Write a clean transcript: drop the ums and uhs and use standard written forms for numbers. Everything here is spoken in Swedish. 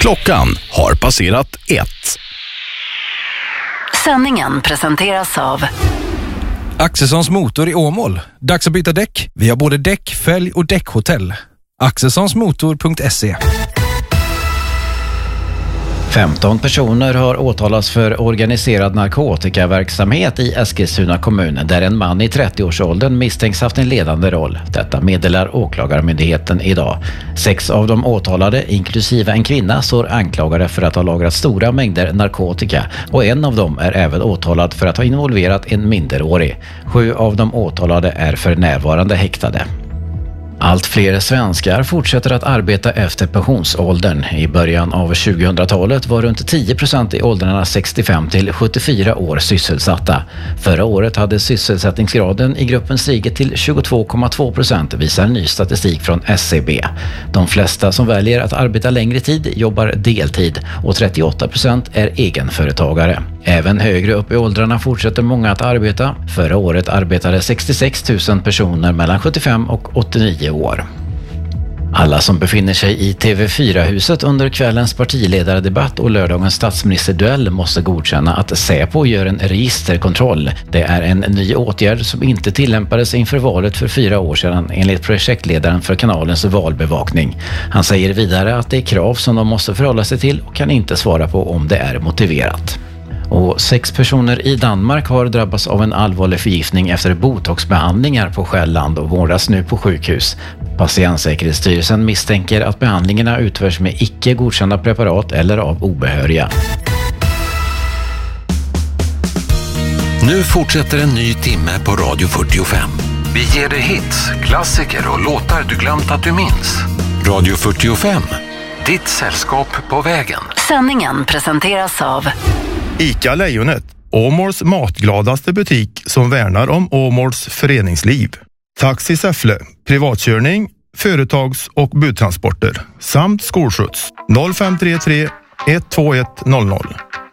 Klockan har passerat 1. Sändningen presenteras av Axelssons motor i Åmål. Dags att byta däck. Vi har både däck, fälg och däckhotell. Axelssonsmotor.se. 15 personer har åtalats för organiserad narkotikaverksamhet i Eskilstuna kommun där en man i 30-årsåldern misstänks haft en ledande roll. Detta meddelar åklagarmyndigheten idag. 6 av de åtalade, inklusive en kvinna, står anklagade för att ha lagrat stora mängder narkotika och en av dem är även åtalad för att ha involverat en minderårig. 7 av de åtalade är för närvarande häktade. Allt fler svenskar fortsätter att arbeta efter pensionsåldern. I början av 2000-talet var runt 10% i åldrarna 65 till 74 år sysselsatta. Förra året hade sysselsättningsgraden i gruppen stigit till 22,2%, visar ny statistik från SCB. De flesta som väljer att arbeta längre tid jobbar deltid och 38% är egenföretagare. Även högre upp i åldrarna fortsätter många att arbeta. Förra året arbetade 66 000 personer mellan 75 och 89 år. Alla som befinner sig i TV4-huset under kvällens partiledardebatt och lördagens statsministerduell måste godkänna att Säpo gör en registerkontroll. Det är en ny åtgärd som inte tillämpades inför valet för 4 år sedan enligt projektledaren för kanalens valbevakning. Han säger vidare att det är krav som de måste förhålla sig till och kan inte svara på om det är motiverat. Och 6 personer i Danmark har drabbats av en allvarlig förgiftning efter botoxbehandlingar på Själland och vårdas nu på sjukhus. Patientsäkerhetsstyrelsen misstänker att behandlingarna utförs med icke godkända preparat eller av obehöriga. Nu fortsätter en ny timme på Radio 45. Vi ger dig hits, klassiker och låtar du glömt att du minns. Radio 45, ditt sällskap på vägen. Sändningen presenteras av ICA Lejonet, Åmåls matgladaste butik som värnar om Åmåls föreningsliv. Taxi Säffle, privatkörning, företags- och budtransporter samt skolskjuts 0533 121 00.